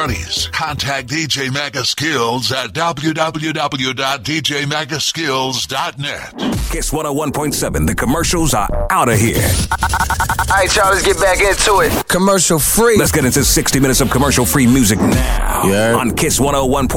parties. Contact DJ Mega Skills at www.djmegaskills.net. Kiss 101.7. The commercials are out of here. All right, y'all, let's get back into it. Commercial free. Let's get into 60 minutes of commercial free music now on Kiss 101.7.